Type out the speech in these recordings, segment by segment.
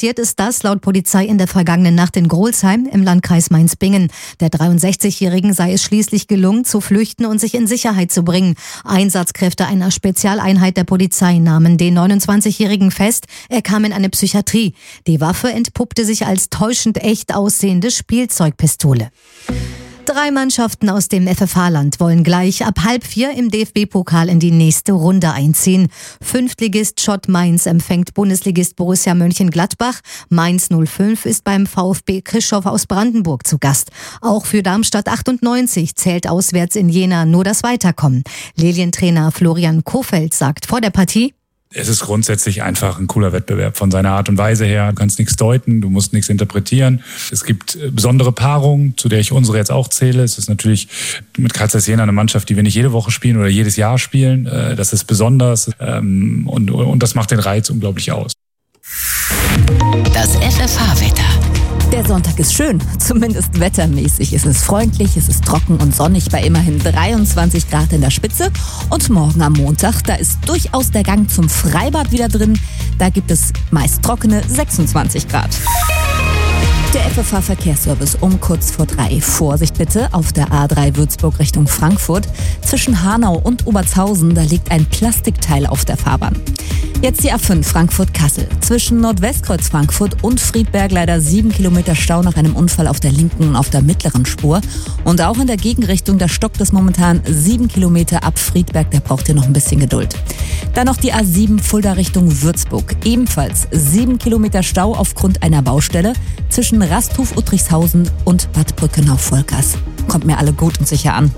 Passiert ist das laut Polizei in der vergangenen Nacht in Grolsheim im Landkreis Mainz-Bingen. Der 63-Jährigen sei es schließlich gelungen, zu flüchten und sich in Sicherheit zu bringen. Einsatzkräfte einer Spezialeinheit der Polizei nahmen den 29-Jährigen fest. Er kam in eine Psychiatrie. Die Waffe entpuppte sich als täuschend echt aussehende Spielzeugpistole. 3 Mannschaften aus dem FFH-Land wollen gleich ab 3:30 im DFB-Pokal in die nächste Runde einziehen. 5-Ligist Schott Mainz empfängt Bundesligist Borussia Mönchengladbach. Mainz 05 ist beim VfB Krischow aus Brandenburg zu Gast. Auch für Darmstadt 98 zählt auswärts in Jena nur das Weiterkommen. Lilientrainer Florian Kohfeldt sagt vor der Partie: Es ist grundsätzlich einfach ein cooler Wettbewerb von seiner Art und Weise her. Du kannst nichts deuten, du musst nichts interpretieren. Es gibt besondere Paarungen, zu der ich unsere jetzt auch zähle. Es ist natürlich mit Carl Zeiss Jena eine Mannschaft, die wir nicht jede Woche spielen oder jedes Jahr spielen. Das ist besonders und das macht den Reiz unglaublich aus. Das FFH-Wetter. Der Sonntag ist schön, zumindest wettermäßig. Es ist freundlich, es ist trocken und sonnig bei immerhin 23 Grad in der Spitze. Und morgen am Montag, da ist durchaus der Gang zum Freibad wieder drin. Da gibt es meist trockene 26 Grad. Der FFH-Verkehrsservice um kurz vor 3. Vorsicht bitte auf der A3 Würzburg Richtung Frankfurt. Zwischen Hanau und Obertshausen, da liegt ein Plastikteil auf der Fahrbahn. Jetzt die A5 Frankfurt-Kassel. Zwischen Nordwestkreuz Frankfurt und Friedberg leider 7 Kilometer Stau nach einem Unfall auf der linken und auf der mittleren Spur. Und auch in der Gegenrichtung, da stockt es momentan 7 Kilometer ab Friedberg, da braucht ihr noch ein bisschen Geduld. Dann noch die A7 Fulda Richtung Würzburg. Ebenfalls 7 Kilometer Stau aufgrund einer Baustelle zwischen Rasthof-Uttrichshausen und Bad Brückenau-Volkers. Kommt mir alle gut und sicher an.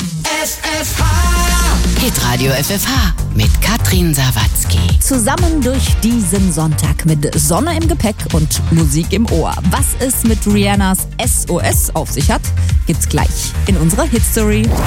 Hitradio FFH mit Katrin Sawatzki. Zusammen durch diesen Sonntag mit Sonne im Gepäck und Musik im Ohr. Was es mit Rihannas SOS auf sich hat, gibt's gleich in unserer Hitstory.